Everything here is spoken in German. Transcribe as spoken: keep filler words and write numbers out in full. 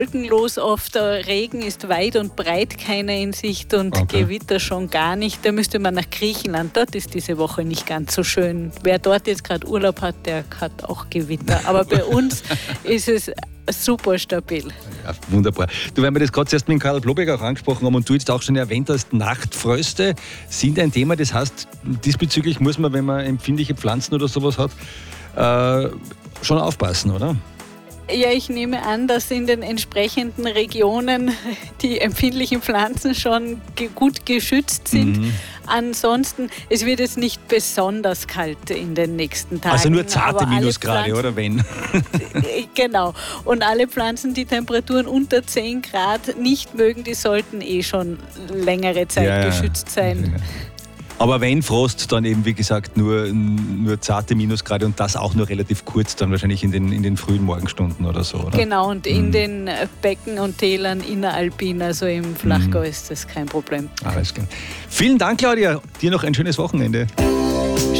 wolkenlos oft, der Regen ist weit und breit keiner in Sicht und okay. Gewitter schon gar nicht. Da müsste man nach Griechenland, dort ist diese Woche nicht ganz so schön. Wer dort jetzt gerade Urlaub hat, der hat auch Gewitter. Aber bei uns ist es super stabil. Ja, wunderbar. Du, weil wir das gerade zuerst mit Karl Blobeck auch angesprochen haben und du jetzt auch schon erwähnt hast, Nachtfröste sind ein Thema. Das heißt, diesbezüglich muss man, wenn man empfindliche Pflanzen oder sowas hat, äh, schon aufpassen, oder? Ja, ich nehme an, dass in den entsprechenden Regionen die empfindlichen Pflanzen schon ge- gut geschützt sind. Mhm. Ansonsten, es wird jetzt nicht besonders kalt in den nächsten Tagen. Also nur zarte Minusgrade, oder wenn? Genau. Und alle Pflanzen, die Temperaturen unter zehn Grad nicht mögen, die sollten eh schon längere Zeit ja, geschützt sein. Ja. Aber wenn Frost, dann eben wie gesagt nur, nur zarte Minusgrade und das auch nur relativ kurz, dann wahrscheinlich in den, in den frühen Morgenstunden oder so, oder? Genau, und in mhm. den Becken und Tälern inneralpin, also im Flachgau, mhm. ist das kein Problem. Alles klar. Vielen Dank, Claudia. Dir noch ein schönes Wochenende.